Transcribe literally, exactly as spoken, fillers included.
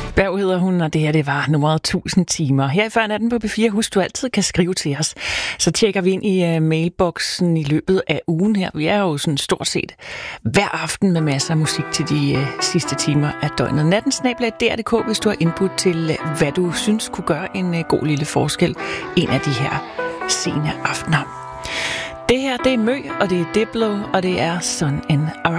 Berg hedder hun, og det her det var nummeret tusind timer. Her i Før Natten på P fire, husk du altid kan skrive til os. Så tjekker vi ind i uh, mailboksen i løbet af ugen her. Vi er jo sådan stort set hver aften med masser af musik til de uh, sidste timer af døgnet. Natten snabel-a D R punktum D K, hvis du har input til, uh, hvad du synes kunne gøre en uh, god lille forskel en af de her sene aftener. Det her, det er Mø, og det er Diplo, og det er Sun in Our